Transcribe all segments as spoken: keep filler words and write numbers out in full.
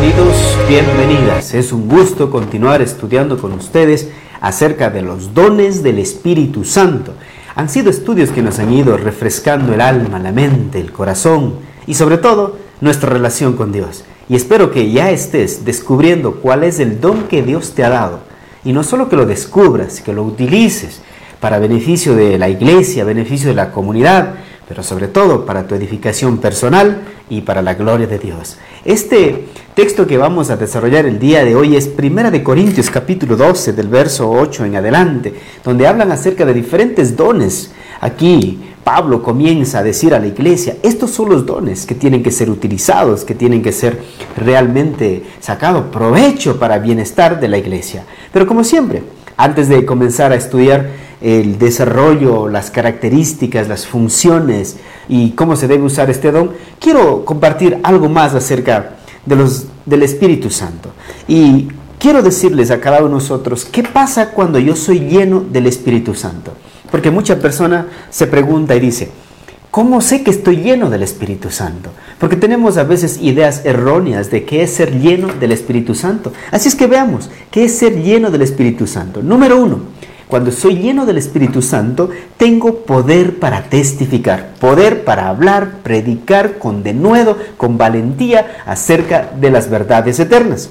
bienvenidos, bienvenidas. Es un gusto continuar estudiando con ustedes acerca de los dones del Espíritu Santo. Han sido estudios que nos han ido refrescando el alma, la mente, el corazón y sobre todo nuestra relación con Dios. Y espero que ya estés descubriendo cuál es el don que Dios te ha dado. Y no solo que lo descubras, que lo utilices para beneficio de la iglesia, beneficio de la comunidad, pero sobre todo para tu edificación personal y para la gloria de Dios. Este texto que vamos a desarrollar el día de hoy es Primera de Corintios capítulo doce, del verso ocho en adelante, donde hablan acerca de diferentes dones. Aquí Pablo comienza a decir a la iglesia, estos son los dones que tienen que ser utilizados, que tienen que ser realmente sacado provecho para el bienestar de la iglesia. Pero como siempre, antes de comenzar a estudiar el desarrollo, las características, las funciones y cómo se debe usar este don, quiero compartir algo más acerca de los, del Espíritu Santo. Y quiero decirles a cada uno de nosotros, ¿qué pasa cuando yo soy lleno del Espíritu Santo? Porque mucha persona se pregunta y dice, ¿cómo sé que estoy lleno del Espíritu Santo? Porque tenemos a veces ideas erróneas de qué es ser lleno del Espíritu Santo. Así es que veamos, ¿qué es ser lleno del Espíritu Santo? Número uno, cuando soy lleno del Espíritu Santo, tengo poder para testificar, poder para hablar, predicar con denuedo, con valentía acerca de las verdades eternas.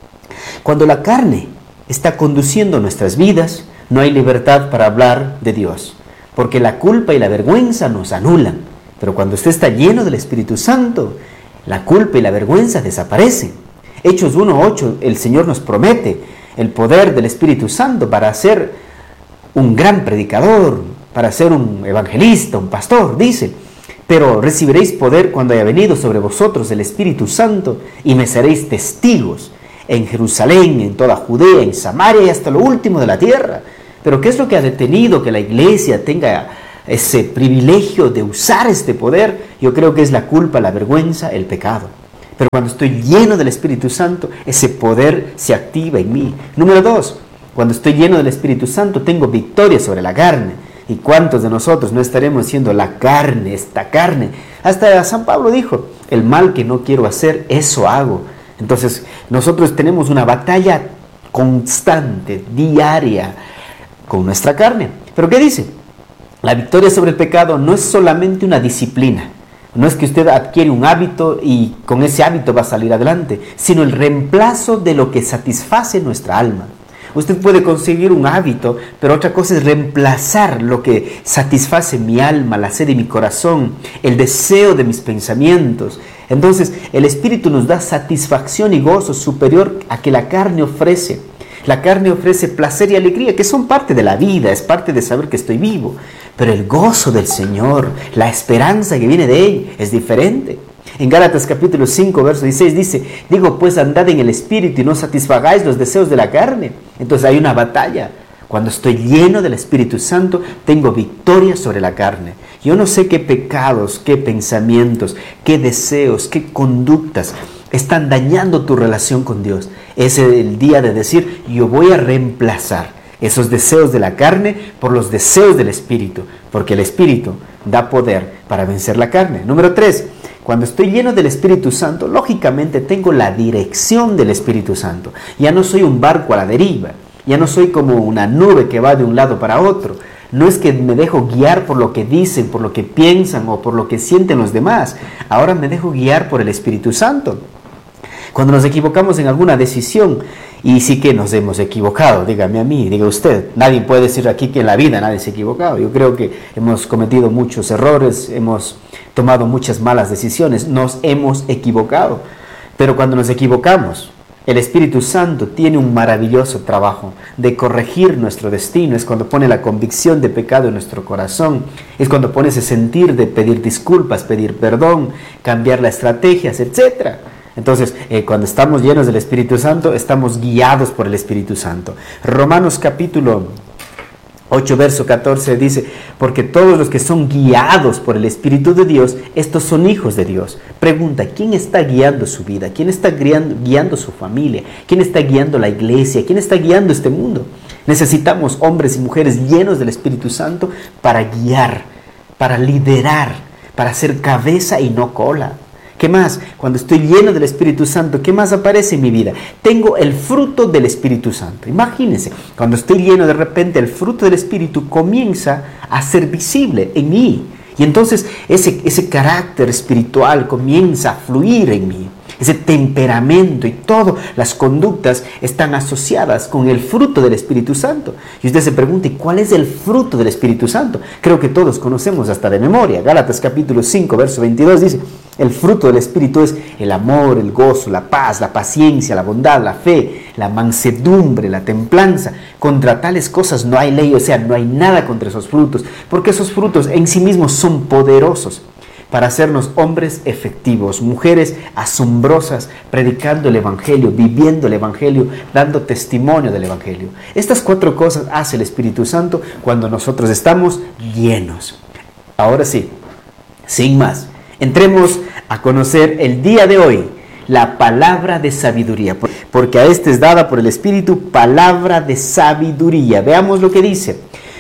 Cuando la carne está conduciendo nuestras vidas, no hay libertad para hablar de Dios, porque la culpa y la vergüenza nos anulan. Pero cuando usted está lleno del Espíritu Santo, la culpa y la vergüenza desaparecen. Hechos uno ocho, el Señor nos promete el poder del Espíritu Santo para hacer un gran predicador, para ser un evangelista, un pastor, dice, pero recibiréis poder cuando haya venido sobre vosotros el Espíritu Santo y me seréis testigos en Jerusalén, en toda Judea, en Samaria y hasta lo último de la tierra. Pero ¿qué es lo que ha detenido que la iglesia tenga ese privilegio de usar este poder? Yo creo que es la culpa, la vergüenza, el pecado. Pero cuando estoy lleno del Espíritu Santo, ese poder se activa en mí. Número dos, cuando estoy lleno del Espíritu Santo, tengo victoria sobre la carne. ¿Y cuántos de nosotros no estaremos siendo la carne, esta carne? Hasta San Pablo dijo, el mal que no quiero hacer, eso hago. Entonces, nosotros tenemos una batalla constante, diaria, con nuestra carne. ¿Pero qué dice? La victoria sobre el pecado no es solamente una disciplina. No es que usted adquiere un hábito y con ese hábito va a salir adelante, sino el reemplazo de lo que satisface nuestra alma. Usted puede conseguir un hábito, pero otra cosa es reemplazar lo que satisface mi alma, la sed de mi corazón, el deseo de mis pensamientos. Entonces, el Espíritu nos da satisfacción y gozo superior a que la carne ofrece. La carne ofrece placer y alegría, que son parte de la vida, es parte de saber que estoy vivo. Pero el gozo del Señor, la esperanza que viene de Él, es diferente. En Gálatas capítulo cinco, verso dieciséis dice, digo pues andad en el Espíritu y no satisfagáis los deseos de la carne. Entonces hay una batalla. Cuando estoy lleno del Espíritu Santo, tengo victoria sobre la carne. Yo no sé qué pecados, qué pensamientos, qué deseos, qué conductas están dañando tu relación con Dios. Es el día de decir, yo voy a reemplazar esos deseos de la carne por los deseos del Espíritu, porque el Espíritu da poder para vencer la carne. Número tres, cuando estoy lleno del Espíritu Santo, lógicamente tengo la dirección del Espíritu Santo. Ya no soy un barco a la deriva, ya no soy como una nube que va de un lado para otro. No es que me dejo guiar por lo que dicen, por lo que piensan o por lo que sienten los demás. Ahora me dejo guiar por el Espíritu Santo. Cuando nos equivocamos en alguna decisión, y sí que nos hemos equivocado, dígame a mí, diga usted, nadie puede decir aquí que en la vida nadie se ha equivocado. Yo creo que hemos cometido muchos errores, hemos tomado muchas malas decisiones, nos hemos equivocado. Pero cuando nos equivocamos, el Espíritu Santo tiene un maravilloso trabajo de corregir nuestro destino. Es cuando pone la convicción de pecado en nuestro corazón. Es cuando pone ese sentir de pedir disculpas, pedir perdón, cambiar las estrategias, etcétera. Entonces, eh, cuando estamos llenos del Espíritu Santo, estamos guiados por el Espíritu Santo. Romanos capítulo ocho, verso catorce dice, porque todos los que son guiados por el Espíritu de Dios, estos son hijos de Dios. Pregunta, ¿quién está guiando su vida? ¿Quién está guiando, guiando su familia? ¿Quién está guiando la iglesia? ¿Quién está guiando este mundo? Necesitamos hombres y mujeres llenos del Espíritu Santo para guiar, para liderar, para ser cabeza y no cola. ¿Qué más? Cuando estoy lleno del Espíritu Santo, ¿qué más aparece en mi vida? Tengo el fruto del Espíritu Santo. Imagínense, cuando estoy lleno, de repente el fruto del Espíritu comienza a ser visible en mí. Y entonces ese, ese carácter espiritual comienza a fluir en mí. Ese temperamento y todas las conductas están asociadas con el fruto del Espíritu Santo. Y usted se pregunta, ¿y cuál es el fruto del Espíritu Santo? Creo que todos conocemos hasta de memoria. Gálatas capítulo cinco, verso veintidós dice, el fruto del Espíritu es el amor, el gozo, la paz, la paciencia, la bondad, la fe, la mansedumbre, la templanza. Contra tales cosas no hay ley, o sea, no hay nada contra esos frutos, porque esos frutos en sí mismos son poderosos para hacernos hombres efectivos, mujeres asombrosas, predicando el Evangelio, viviendo el Evangelio, dando testimonio del Evangelio. Estas cuatro cosas hace el Espíritu Santo cuando nosotros estamos llenos. Ahora sí, sin más, entremos a conocer el día de hoy la palabra de sabiduría, porque a este es dada por el Espíritu palabra de sabiduría. Veamos lo que dice.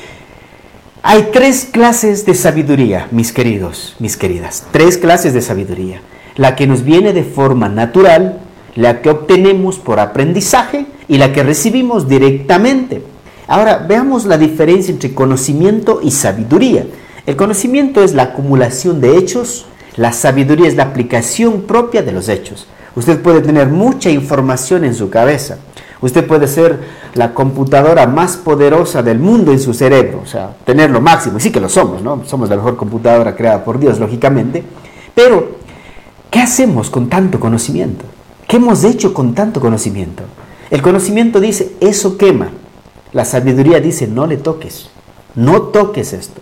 Hay tres clases de sabiduría, mis queridos, mis queridas. Tres clases de sabiduría. La que nos viene de forma natural, la que obtenemos por aprendizaje y la que recibimos directamente. Ahora, veamos la diferencia entre conocimiento y sabiduría. El conocimiento es la acumulación de hechos, la sabiduría es la aplicación propia de los hechos. Usted puede tener mucha información en su cabeza. Usted puede ser la computadora más poderosa del mundo en su cerebro, o sea, tener lo máximo, y sí que lo somos, ¿no? Somos la mejor computadora creada por Dios, lógicamente, pero ¿qué hacemos con tanto conocimiento? ¿Qué hemos hecho con tanto conocimiento? El conocimiento dice, eso quema. La sabiduría dice, no le toques, no toques esto.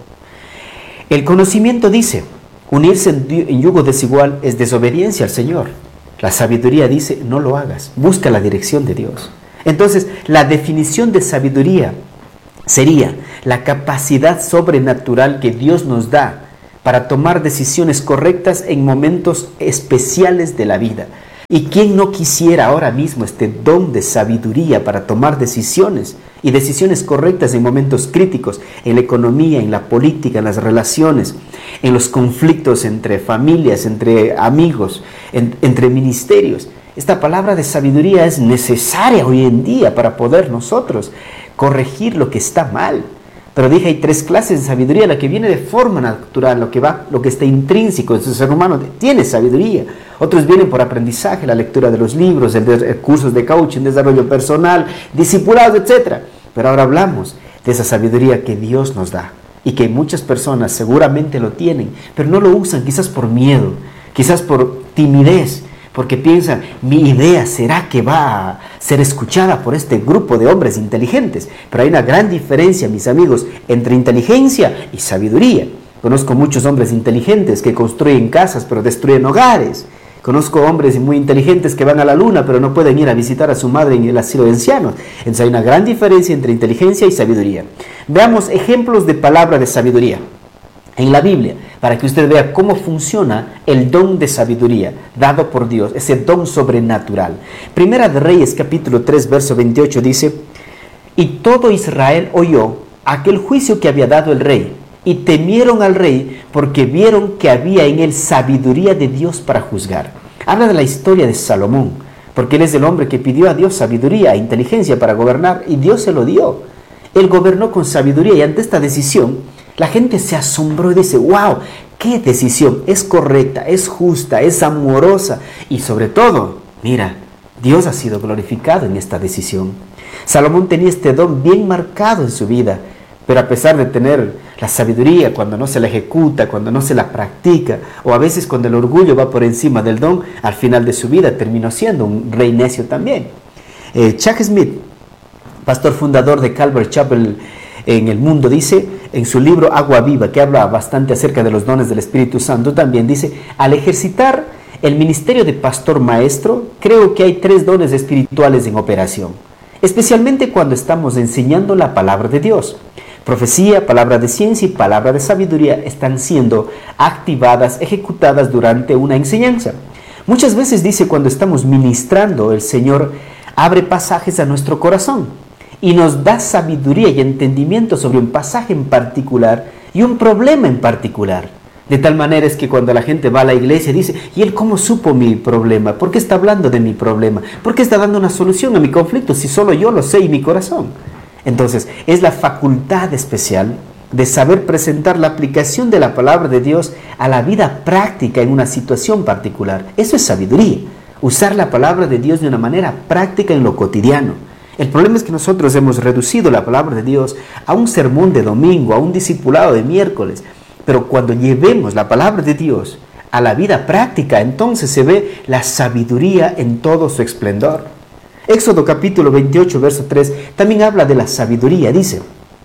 El conocimiento dice, unirse en yugo desigual es desobediencia al Señor. La sabiduría dice, no lo hagas, busca la dirección de Dios. Entonces, la definición de sabiduría sería la capacidad sobrenatural que Dios nos da para tomar decisiones correctas en momentos especiales de la vida. ¿Y quién no quisiera ahora mismo este don de sabiduría para tomar decisiones y decisiones correctas en momentos críticos, en la economía, en la política, en las relaciones, en los conflictos entre familias, entre amigos, en, entre ministerios? Esta palabra de sabiduría es necesaria hoy en día para poder nosotros corregir lo que está mal. Pero dije, hay tres clases de sabiduría: la que viene de forma natural, lo que va, lo que está intrínseco en su ser humano, tiene sabiduría. Otros vienen por aprendizaje, la lectura de los libros, el de, cursos de coaching, desarrollo personal, discipulados, etcétera. Pero ahora hablamos de esa sabiduría que Dios nos da y que muchas personas seguramente lo tienen, pero no lo usan, quizás por miedo, quizás por timidez, porque piensan, mi idea será que va a ser escuchada por este grupo de hombres inteligentes. Pero hay una gran diferencia, mis amigos, entre inteligencia y sabiduría. Conozco muchos hombres inteligentes que construyen casas, pero destruyen hogares. Conozco hombres muy inteligentes que van a la luna, pero no pueden ir a visitar a su madre en el asilo de ancianos. Entonces hay una gran diferencia entre inteligencia y sabiduría. Veamos ejemplos de palabra de sabiduría en la Biblia, para que usted vea cómo funciona el don de sabiduría dado por Dios, ese don sobrenatural. Primera de Reyes, capítulo tres, verso veintiocho, dice: y todo Israel oyó aquel juicio que había dado el rey, y temieron al rey, porque vieron que había en él sabiduría de Dios para juzgar. Habla de la historia de Salomón, porque él es el hombre que pidió a Dios sabiduría e inteligencia para gobernar, y Dios se lo dio. Él gobernó con sabiduría, y ante esta decisión, la gente se asombró y dice: wow, qué decisión, es correcta, es justa, es amorosa, y sobre todo, mira, Dios ha sido glorificado en esta decisión. Salomón tenía este don bien marcado en su vida, pero a pesar de tener la sabiduría, cuando no se la ejecuta, cuando no se la practica, o a veces cuando el orgullo va por encima del don, al final de su vida terminó siendo un rey necio también. Eh, Chuck Smith, pastor fundador de Calvary Chapel en el mundo, dice en su libro Agua Viva, que habla bastante acerca de los dones del Espíritu Santo, también dice: al ejercitar el ministerio de pastor maestro, creo que hay tres dones espirituales en operación, especialmente cuando estamos enseñando la palabra de Dios. Profecía, palabra de ciencia y palabra de sabiduría están siendo activadas, ejecutadas durante una enseñanza. Muchas veces, dice, cuando estamos ministrando, el Señor abre pasajes a nuestro corazón y nos da sabiduría y entendimiento sobre un pasaje en particular y un problema en particular. De tal manera es que cuando la gente va a la iglesia dice, ¿y él cómo supo mi problema? ¿Por qué está hablando de mi problema? ¿Por qué está dando una solución a mi conflicto si solo yo lo sé y mi corazón? Entonces, es la facultad especial de saber presentar la aplicación de la palabra de Dios a la vida práctica en una situación particular. Eso es sabiduría, usar la palabra de Dios de una manera práctica en lo cotidiano. El problema es que nosotros hemos reducido la palabra de Dios a un sermón de domingo, a un discipulado de miércoles. Pero cuando llevemos la palabra de Dios a la vida práctica, entonces se ve la sabiduría en todo su esplendor. Éxodo capítulo veintiocho, verso tres, también habla de la sabiduría. Dice,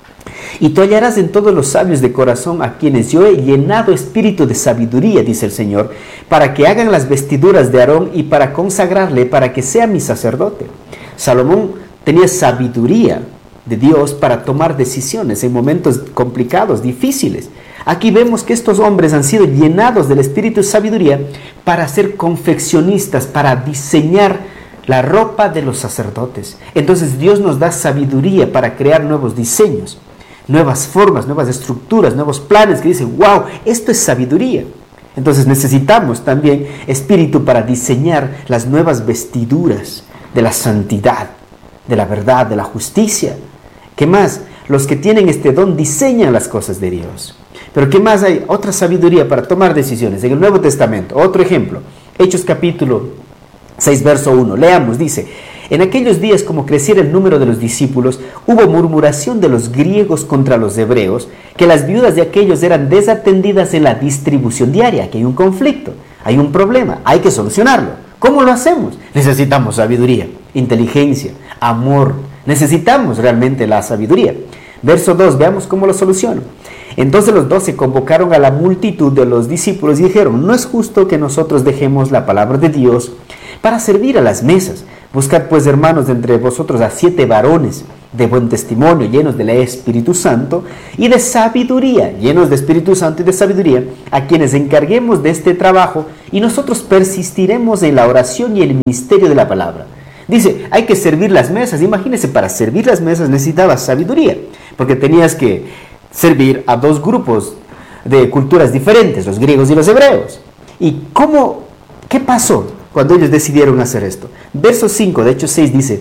y tú hallarás en todos los sabios de corazón a quienes yo he llenado espíritu de sabiduría, dice el Señor, para que hagan las vestiduras de Aarón y para consagrarle, para que sea mi sacerdote. Salomón tenía sabiduría de Dios para tomar decisiones en momentos complicados, difíciles. Aquí vemos que estos hombres han sido llenados del espíritu de sabiduría para ser confeccionistas, para diseñar la ropa de los sacerdotes. Entonces Dios nos da sabiduría para crear nuevos diseños, nuevas formas, nuevas estructuras, nuevos planes que dicen, wow, esto es sabiduría. Entonces necesitamos también espíritu para diseñar las nuevas vestiduras de la santidad, de la verdad, de la justicia. ¿Qué más? Los que tienen este don diseñan las cosas de Dios. Pero ¿qué más hay? Otra sabiduría para tomar decisiones. En el Nuevo Testamento, otro ejemplo, Hechos capítulo seis, verso uno. Leamos, dice, en aquellos días, como creciera el número de los discípulos, hubo murmuración de los griegos contra los hebreos, que las viudas de aquellos eran desatendidas en la distribución diaria, que hay un conflicto, hay un problema, hay que solucionarlo. ¿Cómo lo hacemos? Necesitamos sabiduría, inteligencia, amor. Necesitamos realmente la sabiduría. Verso dos, veamos cómo lo solucionan. Entonces los doce convocaron a la multitud de los discípulos y dijeron, no es justo que nosotros dejemos la palabra de Dios para servir a las mesas. Buscad pues, hermanos, de entre vosotros a siete varones de buen testimonio, llenos del Espíritu Santo y de sabiduría, llenos de Espíritu Santo y de sabiduría, a quienes encarguemos de este trabajo, y nosotros persistiremos en la oración y el misterio de la palabra. Dice, hay que servir las mesas. Imagínense, para servir las mesas necesitabas sabiduría, porque tenías que servir a dos grupos de culturas diferentes, los griegos y los hebreos. ¿Y cómo, qué pasó cuando ellos decidieron hacer esto? Verso cinco de Hechos seis dice,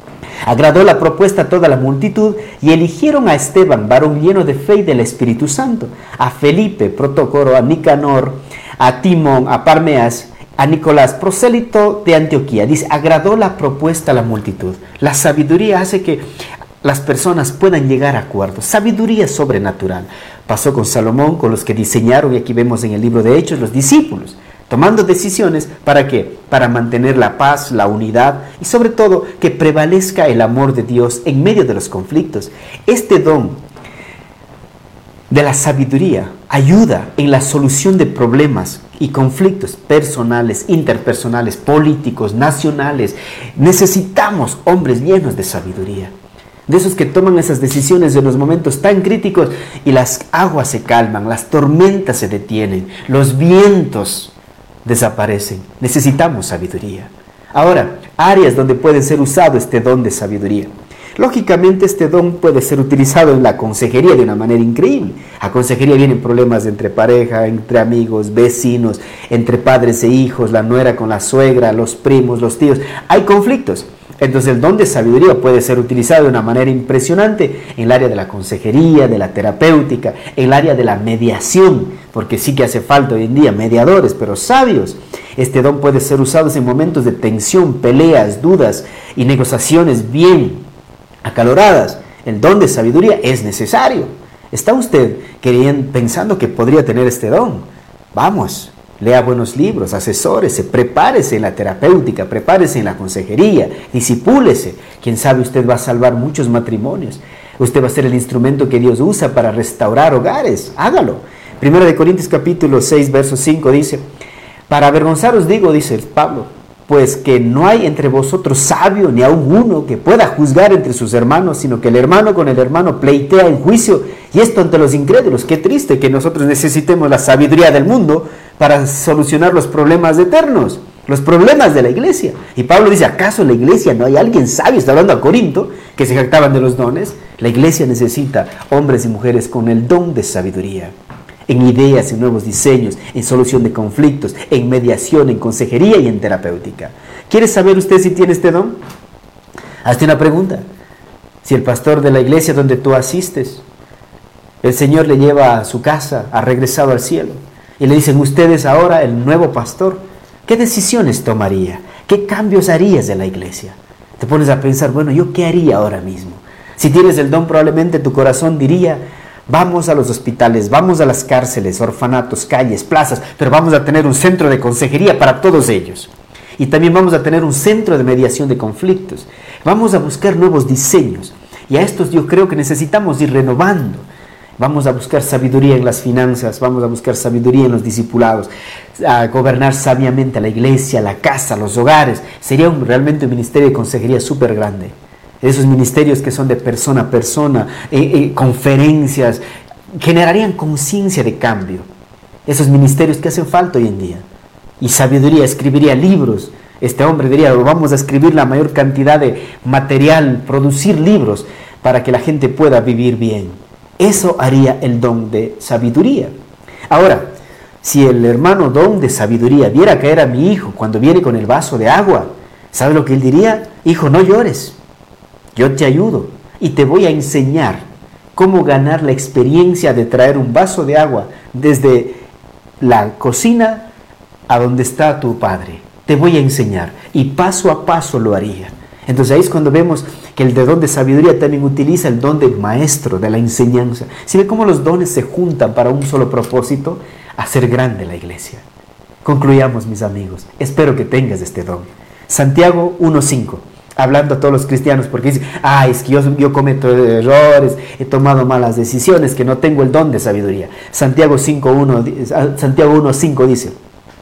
agradó la propuesta a toda la multitud y eligieron a Esteban, varón lleno de fe y del Espíritu Santo, a Felipe, Procoro, a Nicanor, a Timón, a Parmeas, a Nicolás, prosélito de Antioquía. Dice, agradó la propuesta a la multitud. La sabiduría hace que las personas puedan llegar a acuerdos. Sabiduría sobrenatural. Pasó con Salomón, con los que diseñaron, y aquí vemos en el libro de Hechos, los discípulos, tomando decisiones, ¿para qué? Para mantener la paz, la unidad y sobre todo que prevalezca el amor de Dios en medio de los conflictos. Este don de la sabiduría ayuda en la solución de problemas y conflictos personales, interpersonales, políticos, nacionales. Necesitamos hombres llenos de sabiduría, de esos que toman esas decisiones en los momentos tan críticos y las aguas se calman, las tormentas se detienen, los vientos desaparecen. Necesitamos sabiduría. Ahora, áreas donde puede ser usado este don de sabiduría. Lógicamente este don puede ser utilizado en la consejería de una manera increíble. A consejería vienen problemas entre pareja, entre amigos, vecinos, entre padres e hijos, la nuera con la suegra, los primos, los tíos. Hay conflictos. Entonces el don de sabiduría puede ser utilizado de una manera impresionante en el área de la consejería, de la terapéutica, en el área de la mediación, porque sí que hace falta hoy en día mediadores, pero sabios. Este don puede ser usado en momentos de tensión, peleas, dudas y negociaciones bien acaloradas. El don de sabiduría es necesario. ¿Está usted queriendo, pensando que podría tener este don? Vamos, lea buenos libros, asesórese, prepárese en la terapéutica, prepárese en la consejería, disipúlese. Quién sabe, usted va a salvar muchos matrimonios. Usted va a ser el instrumento que Dios usa para restaurar hogares. Hágalo. Primera de Corintios capítulo seis, verso cinco dice, para avergonzaros digo, dice Pablo, pues que no hay entre vosotros sabio ni aun uno que pueda juzgar entre sus hermanos, sino que el hermano con el hermano pleitea en juicio, y esto ante los incrédulos. Qué triste que nosotros necesitemos la sabiduría del mundo para solucionar los problemas eternos, los problemas de la iglesia. Y Pablo dice, ¿acaso en la iglesia no hay alguien sabio? Está hablando a Corinto, que se jactaban de los dones. La iglesia necesita hombres y mujeres con el don de sabiduría. en ideas, en nuevos diseños, en solución de conflictos, en mediación, en consejería y en terapéutica. ¿Quiere saber usted si tiene este don? Hazte una pregunta. Si el pastor de la iglesia donde tú asistes, el Señor le lleva a su casa, ha regresado al cielo, y le dicen ustedes ahora el nuevo pastor, ¿qué decisiones tomaría? ¿Qué cambios harías de la iglesia? Te pones a pensar, bueno, ¿yo qué haría ahora mismo? Si tienes el don, probablemente tu corazón diría, vamos a los hospitales, vamos a las cárceles, orfanatos, calles, plazas, pero vamos a tener un centro de consejería para todos ellos. Y también vamos a tener un centro de mediación de conflictos. Vamos a buscar nuevos diseños. Y a estos yo creo que necesitamos ir renovando. Vamos a buscar sabiduría en las finanzas, vamos a buscar sabiduría en los discipulados, a gobernar sabiamente a la iglesia, la casa, los hogares. Sería un, realmente un ministerio de consejería súper grande. Esos ministerios que son de persona a persona, eh, eh, conferencias, generarían conciencia de cambio. Esos ministerios que hacen falta hoy en día. Y sabiduría, escribiría libros. Este hombre diría, vamos a escribir la mayor cantidad de material, producir libros para que la gente pueda vivir bien. Eso haría el don de sabiduría. Ahora, si el hermano don de sabiduría viera caer a mi hijo cuando viene con el vaso de agua, ¿sabe lo que él diría? Hijo, no llores, yo te ayudo y te voy a enseñar cómo ganar la experiencia de traer un vaso de agua desde la cocina a donde está tu padre. Te voy a enseñar y paso a paso lo haría. Entonces ahí es cuando vemos que el de don de sabiduría también utiliza el don de maestro, de la enseñanza. ¿Sí ve cómo los dones se juntan para un solo propósito? Hacer grande la iglesia. Concluyamos, mis amigos. Espero que tengas este don. Santiago uno cinco, hablando a todos los cristianos, porque dicen, ah, es que yo, yo cometo errores, he tomado malas decisiones, que no tengo el don de sabiduría. Santiago uno cinco dice,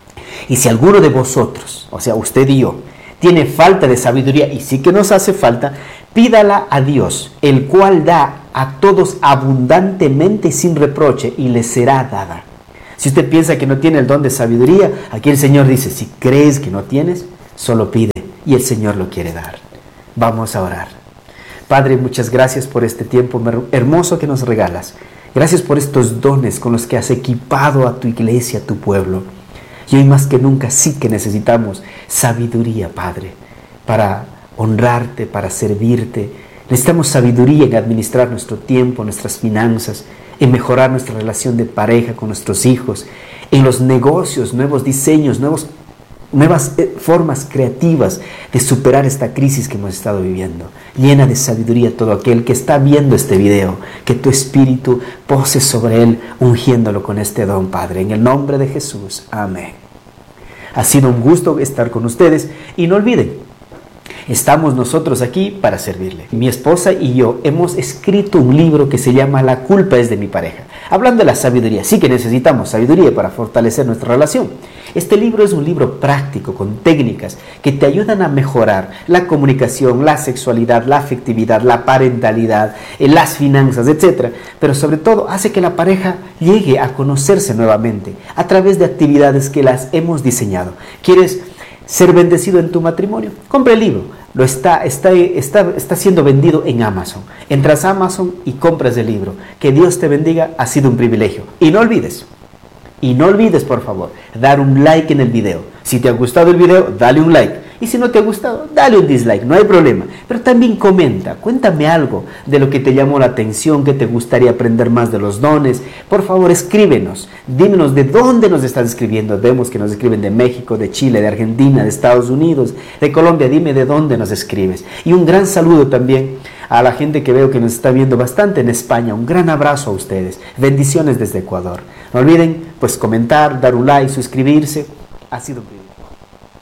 y si alguno de vosotros, o sea, usted y yo, tiene falta de sabiduría, y sí que nos hace falta, pídala a Dios, el cual da a todos abundantemente y sin reproche, y le será dada. Si usted piensa que no tiene el don de sabiduría, aquí el Señor dice, si crees que no tienes, solo pide, y el Señor lo quiere dar. Vamos a orar. Padre, muchas gracias por este tiempo hermoso que nos regalas. Gracias por estos dones con los que has equipado a tu iglesia, a tu pueblo. Y hoy más que nunca sí que necesitamos sabiduría, Padre, para honrarte, para servirte. Necesitamos sabiduría en administrar nuestro tiempo, nuestras finanzas, en mejorar nuestra relación de pareja con nuestros hijos, en los negocios, nuevos diseños, nuevos, nuevas formas creativas de superar esta crisis que hemos estado viviendo. Llena de sabiduría todo aquel que está viendo este video, que tu Espíritu pose sobre él, ungiéndolo con este don, Padre. En el nombre de Jesús. Amén. Ha sido un gusto estar con ustedes y no olviden, estamos nosotros aquí para servirle. Mi esposa y yo hemos escrito un libro que se llama La culpa es de mi pareja. Hablando de la sabiduría, sí que necesitamos sabiduría para fortalecer nuestra relación. Este libro es un libro práctico con técnicas que te ayudan a mejorar la comunicación, la sexualidad, la afectividad, la parentalidad, las finanzas, etcétera. Pero sobre todo hace que la pareja llegue a conocerse nuevamente a través de actividades que las hemos diseñado. ¿Quieres ser bendecido en tu matrimonio? Compra el libro. Lo está, está, está, está siendo vendido en Amazon. Entras a Amazon y compras el libro. Que Dios te bendiga, ha sido un privilegio. Y no olvides, y no olvides por favor, dar un like en el video. Si te ha gustado el video, dale un like. Y si no te ha gustado, dale un dislike, no hay problema. Pero también comenta, cuéntame algo de lo que te llamó la atención, que te gustaría aprender más de los dones. Por favor, escríbenos, dímenos de dónde nos estás escribiendo. Vemos que nos escriben de México, de Chile, de Argentina, de Estados Unidos, de Colombia. Dime de dónde nos escribes. Y un gran saludo también a la gente que veo que nos está viendo bastante en España. Un gran abrazo a ustedes. Bendiciones desde Ecuador. No olviden, pues, comentar, dar un like, suscribirse. Ha sido un privilegio.